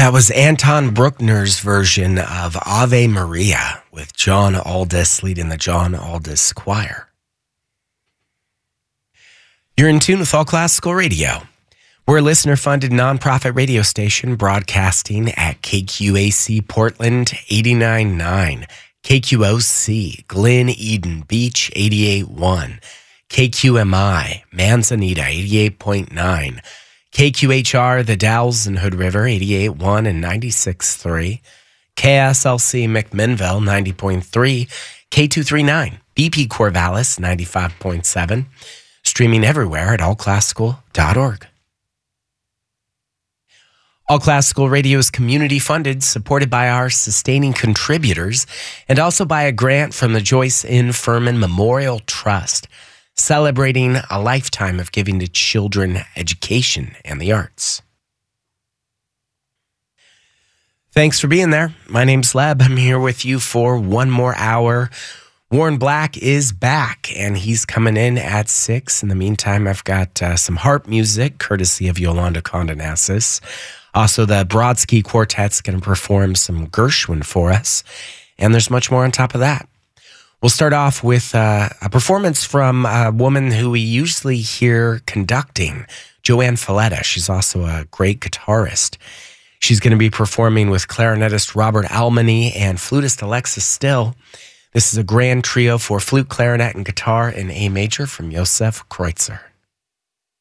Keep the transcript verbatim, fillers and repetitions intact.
That was Anton Bruckner's version of Ave Maria with John Aldis leading the John Aldis Choir. You're in tune with All Classical Radio. We're a listener-funded nonprofit radio station broadcasting at K Q A C Portland eighty-nine point nine, K Q O C Glen Eden Beach eighty-eight point one, K Q M I Manzanita eighty-eight point nine, K Q H R, The Dalles and Hood River, eighty-eight point one and ninety-six point three. K S L C McMinnville, ninety point three. K two thirty-nine, B P Corvallis, ninety-five point seven. Streaming everywhere at all classical dot org. All Classical Radio is community funded, supported by our sustaining contributors, and also by a grant from the Joyce N. Furman Memorial Trust, celebrating a lifetime of giving to children education and the arts. Thanks for being there. My name's Leb. I'm here with you for one more hour. Warren Black is back, and he's coming in at six. In the meantime, I've got uh, some harp music, courtesy of Yolanda Condonassis. Also, the Brodsky Quartet's going to perform some Gershwin for us, and there's much more on top of that. We'll start off with uh, a performance from a woman who we usually hear conducting, Joanne Falletta. She's also a great guitarist. She's going to be performing with clarinetist Robert Almany and flutist Alexis Still. This is a grand trio for flute, clarinet, and guitar in A major from Josef Kreutzer.